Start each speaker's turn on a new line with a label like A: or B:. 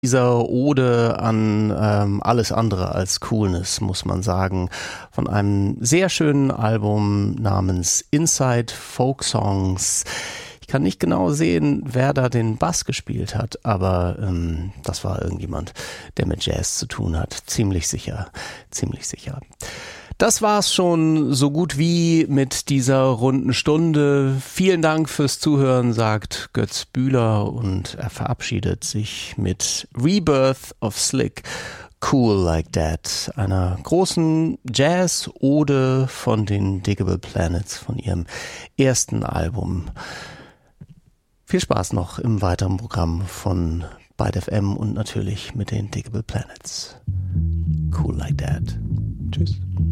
A: Dieser Ode an alles andere als Coolness, muss man sagen, von einem sehr schönen Album namens Inside Folk Songs. Ich kann nicht genau sehen, wer da den Bass gespielt hat, aber das war irgendjemand, der mit Jazz zu tun hat. Ziemlich sicher, ziemlich sicher. Das war's schon so gut wie mit dieser runden Stunde. Vielen Dank fürs Zuhören, sagt Götz Bühler, und er verabschiedet sich mit Rebirth of Slick, Cool Like That, einer großen Jazz-Ode von den Digable Planets, von ihrem ersten Album. Viel Spaß noch im weiteren Programm von Byte FM und natürlich mit den Digable Planets. Cool Like That. Tschüss.